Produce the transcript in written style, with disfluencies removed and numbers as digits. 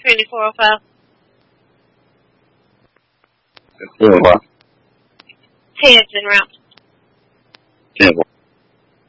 Trinity 405. Doing what? Heads and routes. 10-4.